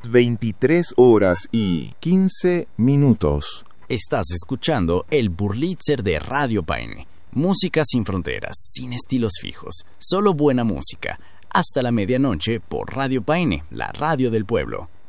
23:15. Estás escuchando el Burlitzer de Radio Paine. Música sin fronteras, sin estilos fijos, solo buena música. Hasta la medianoche por Radio Paine, la radio del pueblo.